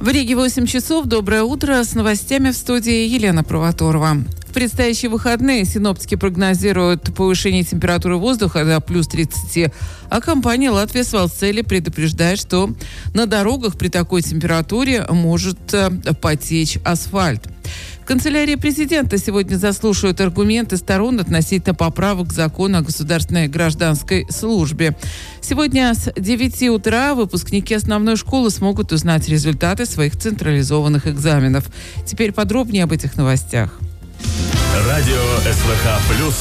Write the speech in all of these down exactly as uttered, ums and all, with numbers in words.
В Риге восемь часов. Доброе утро. С новостями в студии Елена Провоторова. В предстоящие выходные синоптики прогнозируют повышение температуры воздуха до плюс тридцати, а компания «Латвия Свалцели» предупреждает, что на дорогах при такой температуре может потечь асфальт. В канцелярии президента сегодня заслушают аргументы сторон относительно поправок к закону о государственной гражданской службе. Сегодня с девяти утра выпускники основной школы смогут узнать результаты своих централизованных экзаменов. Теперь подробнее об этих новостях. Радио СВХ плюс.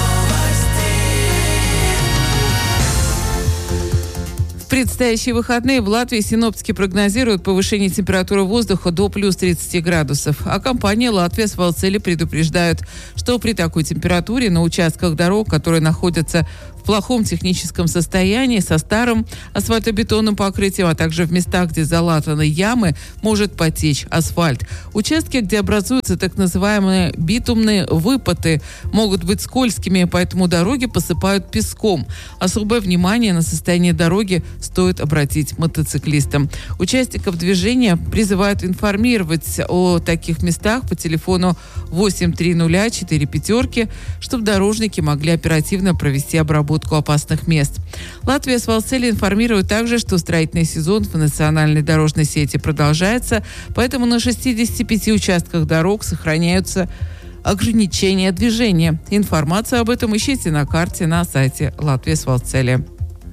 В предстоящие выходные в Латвии синоптики прогнозируют повышение температуры воздуха до плюс тридцати градусов. А компания «Латвия Свалцели» предупреждает, что при такой температуре на участках дорог, которые находятся в плохом техническом состоянии, со старым асфальтобетонным покрытием, а также в местах, где залатаны ямы, может потечь асфальт. Участки, где образуются так называемые битумные выпады, могут быть скользкими, поэтому дороги посыпают песком. Особое внимание на состояние дороги стоит обратить мотоциклистам. Участников движения призывают информировать о таких местах по телефону восемь триста четыре пятерки, чтобы дорожники могли оперативно провести обработку опасных мест. Латвия Свалцели информирует также, что строительный сезон в национальной дорожной сети продолжается, поэтому на шестидесяти пяти участках дорог сохраняются ограничения движения. Информацию об этом ищите на карте на сайте Латвии Свалцели.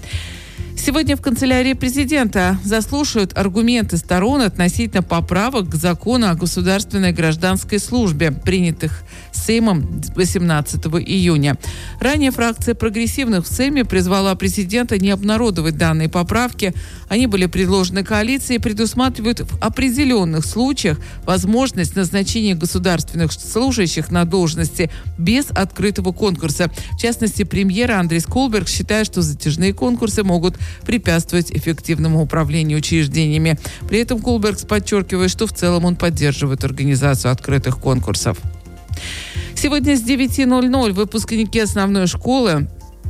Сегодня в канцелярии президента заслушают аргументы сторон относительно поправок к закону о государственной гражданской службе, принятых Сеймом восемнадцатого июня. Ранее фракция прогрессивных в Сейме призвала президента не обнародовать данные поправки. Они были предложены коалицией и предусматривают в определенных случаях возможность назначения государственных служащих на должности без открытого конкурса. В частности, премьер Андрис Кулберг считает, что затяжные конкурсы могут препятствовать эффективному управлению учреждениями. При этом Кулберг подчеркивает, что в целом он поддерживает организацию открытых конкурсов. Сегодня с девяти ноль-ноль выпускники основной школы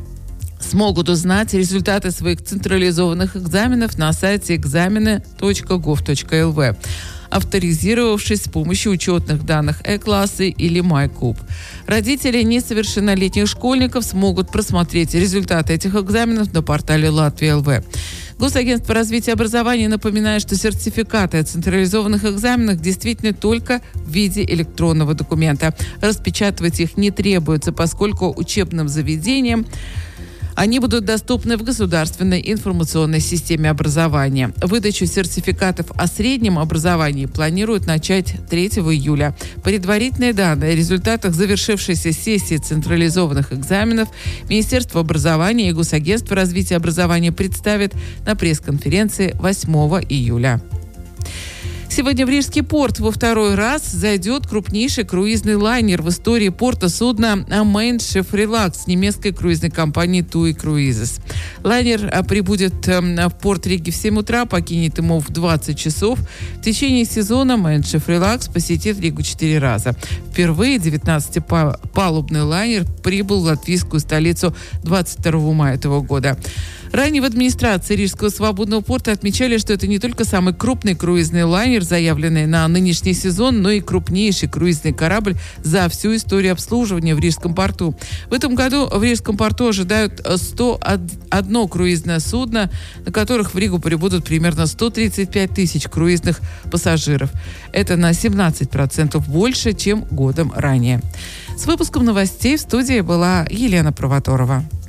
смогут узнать результаты своих централизованных экзаменов на сайте экзамены точка гов точка эл ви, авторизировавшись с помощью учетных данных Э-классы или MyCube. Родители несовершеннолетних школьников смогут просмотреть результаты этих экзаменов на портале Латвия точка эл ви. Госагентство развития образования напоминает, что сертификаты о централизованных экзаменах действительны только в виде электронного документа. Распечатывать их не требуется, поскольку учебным заведениям они будут доступны в государственной информационной системе образования. Выдачу сертификатов о среднем образовании планируют начать третьего июля. Предварительные данные о результатах завершившейся сессии централизованных экзаменов Министерство образования и Госагентство развития образования представят на пресс-конференции восьмого июля. Сегодня в Рижский порт во второй раз зайдет крупнейший круизный лайнер в истории порта судна Mein Schiff Relax немецкой круизной компании ти ю и Cruises. Лайнер прибудет в порт Риги в семь утра, покинет ему в двадцать часов. В течение сезона Mein Schiff Relax посетит Ригу четыре раза. Впервые девятнадцатипалубный лайнер прибыл в латвийскую столицу двадцать второго мая этого года. Ранее в администрации Рижского свободного порта отмечали, что это не только самый крупный круизный лайнер, заявленный на нынешний сезон, но и крупнейший круизный корабль за всю историю обслуживания в Рижском порту. В этом году в Рижском порту ожидают сто одно круизное судно, на которых в Ригу прибудут примерно сто тридцать пять тысяч круизных пассажиров. Это на семнадцать процентов больше, чем годом ранее. С выпуском новостей в студии была Елена Провоторова.